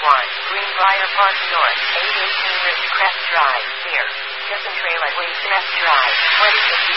Greenbrier Park North, 818 Ridgecrest Drive, near Kissing Trail at Waste Drive, 2050